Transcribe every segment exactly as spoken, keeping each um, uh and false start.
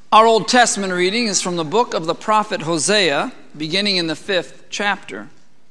Our Old Testament reading is from the book of the prophet Hosea, beginning in the fifth chapter.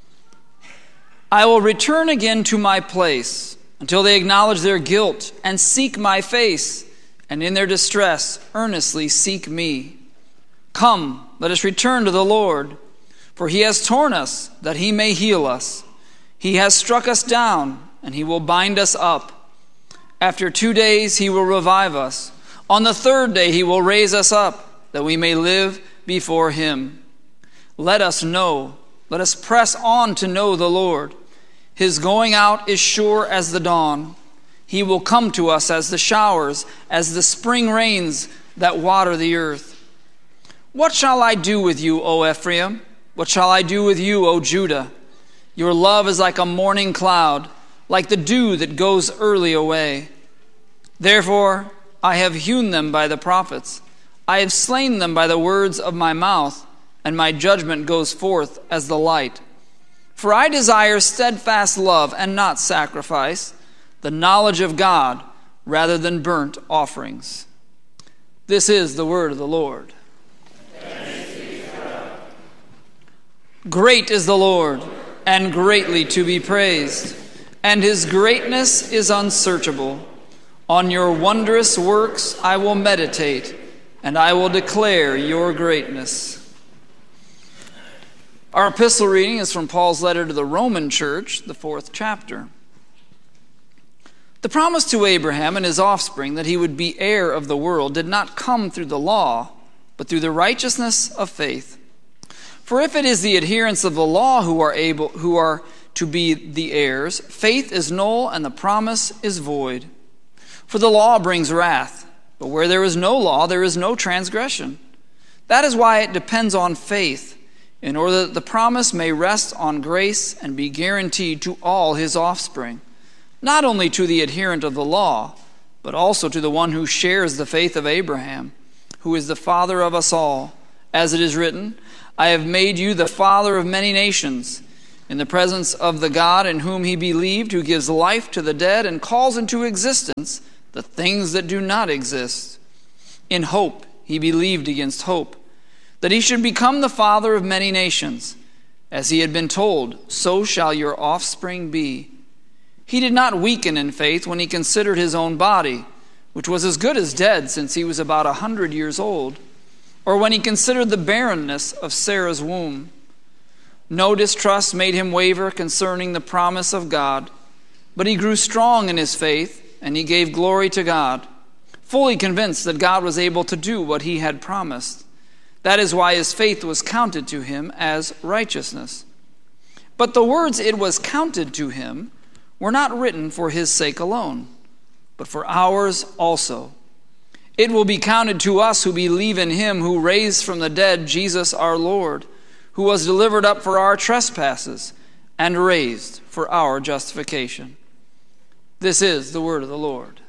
I will return again to my place until they acknowledge their guilt and seek my face, and in their distress earnestly seek me. Come, let us return to the Lord, for he has torn us that he may heal us. He has struck us down, and he will bind us up. After two days he will revive us. On the third day he will raise us up, that we may live before him. Let us know, let us press on to know the Lord. His going out is sure as the dawn. He will come to us as the showers, as the spring rains that water the earth. What shall I do with you, O Ephraim? What shall I do with you, O Judah? Your love is like a morning cloud, like the dew that goes early away. Therefore, I have hewn them by the prophets. I have slain them by the words of my mouth, and my judgment goes forth as the light. For I desire steadfast love and not sacrifice, the knowledge of God rather than burnt offerings. This is the word of the Lord. Great is the Lord, and greatly to be praised, and his greatness is unsearchable. On your wondrous works I will meditate, and I will declare your greatness. Our epistle reading is from Paul's letter to the Roman church, the fourth chapter. The promise to Abraham and his offspring that he would be heir of the world did not come through the law, but through the righteousness of faith. For if it is the adherents of the law who are able, who are to be the heirs, faith is null and the promise is void. For the law brings wrath, but where there is no law, there is no transgression. That is why it depends on faith, in order that the promise may rest on grace and be guaranteed to all his offspring, not only to the adherent of the law, but also to the one who shares the faith of Abraham, who is the father of us all. As it is written, I have made you the father of many nations, in the presence of the God in whom he believed, who gives life to the dead and calls into existence the things that do not exist. In hope he believed against hope, that he should become the father of many nations. As he had been told, so shall your offspring be. He did not weaken in faith when he considered his own body, which was as good as dead since he was about a hundred years old, or when he considered the barrenness of Sarah's womb. No distrust made him waver concerning the promise of God, but he grew strong in his faith, and he gave glory to God, fully convinced that God was able to do what he had promised. That is why his faith was counted to him as righteousness. But the words "it was counted to him" were not written for his sake alone, but for ours also. It will be counted to us who believe in him who raised from the dead Jesus our Lord, who was delivered up for our trespasses and raised for our justification. This is the word of the Lord.